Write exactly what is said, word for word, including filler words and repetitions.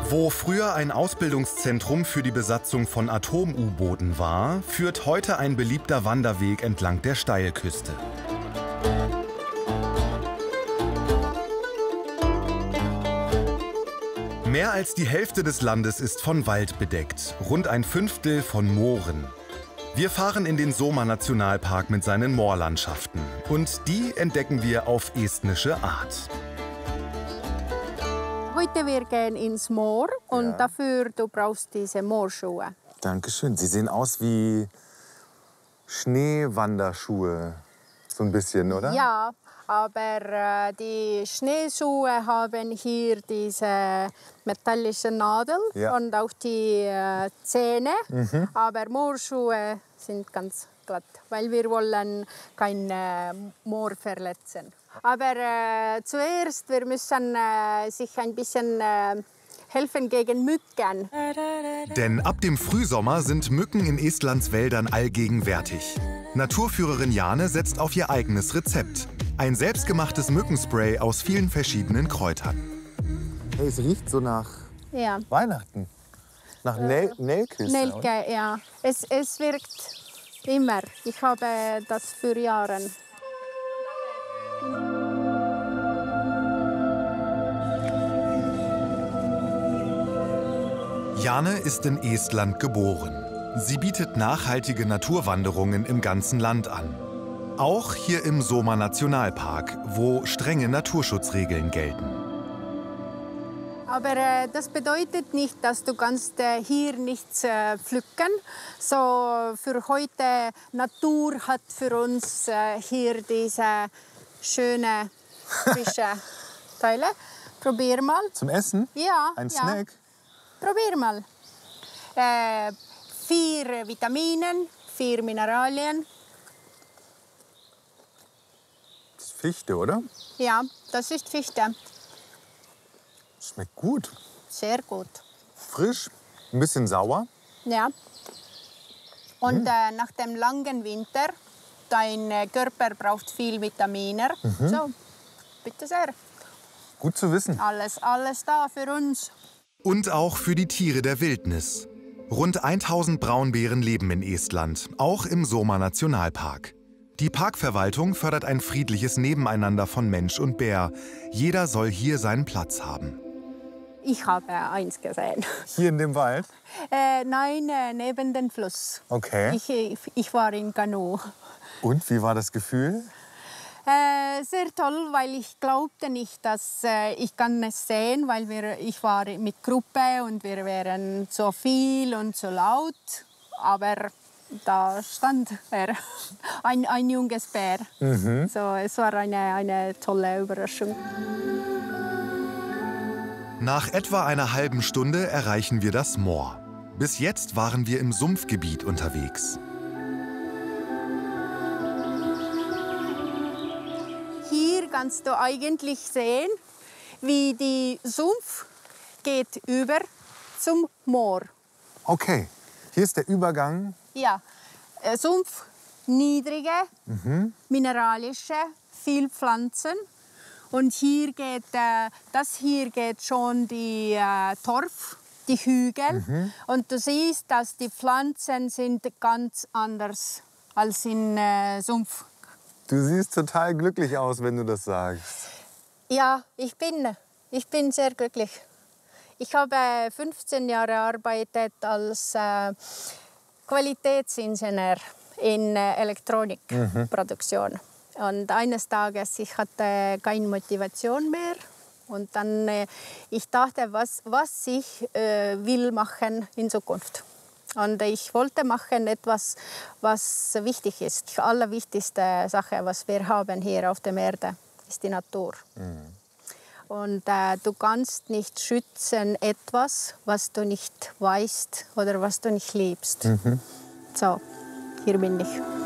Wo früher ein Ausbildungszentrum für die Besatzung von Atom-U-Booten war, führt heute ein beliebter Wanderweg entlang der Steilküste. Mehr als die Hälfte des Landes ist von Wald bedeckt, rund ein Fünftel von Mooren. Wir fahren in den Soma-Nationalpark mit seinen Moorlandschaften und die entdecken wir auf estnische Art. Heute wir gehen ins Moor und Ja. dafür du brauchst diese Moorschuhe. Dankeschön. Sie sehen aus wie Schneewanderschuhe. So ein bisschen, oder? Ja, aber äh, die Schneeschuhe haben hier diese metallische Nadel Ja. und auch die äh, Zähne. Aber Moorschuhe sind ganz glatt, weil wir wollen kein äh, Moor verletzen. Aber äh, zuerst wir müssen äh, sich ein bisschen äh, helfen gegen Mücken. Denn ab dem Frühsommer sind Mücken in Estlands Wäldern allgegenwärtig. Naturführerin Jane setzt auf ihr eigenes Rezept. Ein selbstgemachtes Mückenspray aus vielen verschiedenen Kräutern. Hey, es riecht so nach Ja. Weihnachten. Nach Nel Nelkes. Nelke, ja. Es, es wirkt immer. Ich habe das für Jahre. Jane ist in Estland geboren. Sie bietet nachhaltige Naturwanderungen im ganzen Land an. Auch hier im Soma-Nationalpark, wo strenge Naturschutzregeln gelten. Aber äh, das bedeutet nicht, dass du kannst äh, hier nichts äh, pflücken. So für heute Natur hat für uns äh, hier diese schöne frische Teile. Probier mal. Zum Essen? Ja. Ein ja. Snack? Probier mal. Äh, vier Vitaminen, vier Mineralien. Das ist Fichte, oder? Ja, das ist Fichte. Schmeckt gut. Sehr gut. Frisch, ein bisschen sauer. Ja. Und äh, nach dem langen Winter, dein äh, Körper braucht viel Vitamine. So, bitte sehr. Gut zu wissen. Alles, alles da für uns. Und auch für die Tiere der Wildnis. Rund tausend Braunbären leben in Estland, auch im Soma-Nationalpark. Die Parkverwaltung fördert ein friedliches Nebeneinander von Mensch und Bär. Jeder soll hier seinen Platz haben. Ich habe eins gesehen. Hier in dem Wald? Äh, nein, äh, neben dem Fluss. Okay. Ich, ich, ich war in Kanu. Und wie war das Gefühl? Äh, sehr toll, weil ich glaubte nicht, dass äh, ich kann es sehen, weil wir, ich war mit Gruppe und wir wären so viel und so laut. Aber da stand er, ein, ein junges Bär. Mhm. So, es war eine, eine tolle Überraschung. Nach etwa einer halben Stunde erreichen wir das Moor. Bis jetzt waren wir im Sumpfgebiet unterwegs. Hier kannst du eigentlich sehen, wie die Sumpf geht über zum Moor. Okay, hier ist der Übergang. Ja, äh, Sumpf, niedrige, mineralische, viel Pflanzen. Und hier geht, äh, das hier geht schon die äh, Torf, die Hügel. Und du siehst, dass die Pflanzen sind ganz anders als in äh, Sumpf. Du siehst total glücklich aus, wenn du das sagst. Ja, ich bin, ich bin sehr glücklich. Ich habe fünfzehn Jahre gearbeitet als äh, Qualitätsingenieur in äh, Elektronikproduktion. Und eines Tages ich hatte keine Motivation mehr. Und dann äh, ich dachte, was, was ich äh, will machen in Zukunft. Und ich wollte machen etwas, was wichtig ist. Die allerwichtigste Sache, was wir haben hier auf der Erde, ist die Natur. Mhm. Und äh, du kannst nicht schützen etwas, was du nicht weißt oder was du nicht liebst. Mhm. So, hier bin ich.